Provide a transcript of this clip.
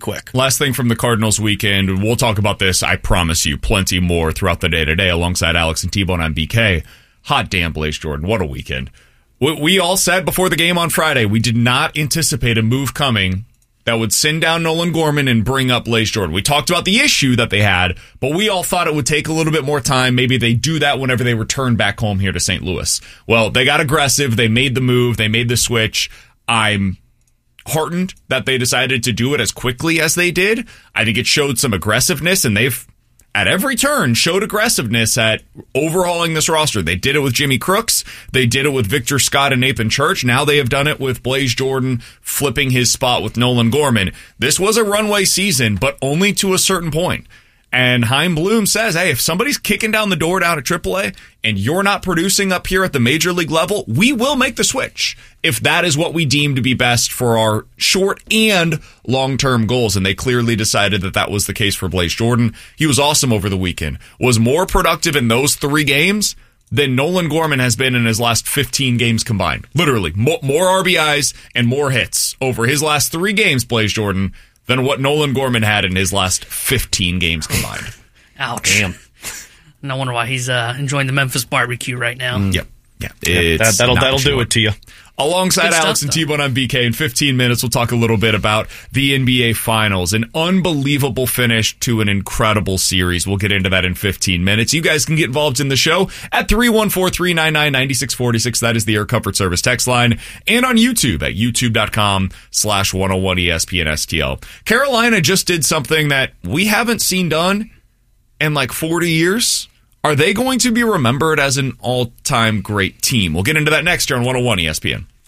quick. Last thing from the Cardinals weekend, we'll talk about this, I promise you, plenty more throughout the day today alongside Alex and T-Bone on BK. Hot damn, Blaze Jordan, what a weekend. We all said before the game on Friday, we did not anticipate a move coming that would send down Nolan Gorman and bring up Blaze Jordan. We talked about the issue that they had, but we all thought it would take a little bit more time. Maybe they do that whenever they return back home here to St. Louis. Well, they got aggressive. They made the move. They made the switch. I'm heartened that they decided to do it as quickly as they did. I think it showed some aggressiveness, and they've, at every turn, showed aggressiveness at overhauling this roster. They did it with Jimmy Crooks. They did it with Victor Scott and Nathan Church. Now they have done it with Blaze Jordan flipping his spot with Nolan Gorman. This was a runway season, but only to a certain point. And Chaim Bloom says, hey, if somebody's kicking down the door down at AAA and you're not producing up here at the major league level, we will make the switch if that is what we deem to be best for our short and long-term goals. And they clearly decided that that was the case for Blaze Jordan. He was awesome over the weekend, was more productive in those 3 games than Nolan Gorman has been in his last 15 games combined. Literally, more RBIs and more hits over his last 3 games, Blaze Jordan, than what Nolan Gorman had in his last 15 games combined. Ouch. Damn. No wonder why he's enjoying the Memphis barbecue right now. Yep. Yeah. That'll do it to you. Alongside Alex and T-Bone on BK in 15 minutes, we'll talk a little bit about the NBA Finals. An unbelievable finish to an incredible series. We'll get into that in 15 minutes. You guys can get involved in the show at 314-399-9646. That is the Air Comfort Service text line. And on YouTube at youtube.com/101ESPNSTL. Carolina just did something that we haven't seen done in like 40 years. Are they going to be remembered as an all-time great team? We'll get into that next year on 101 ESPN.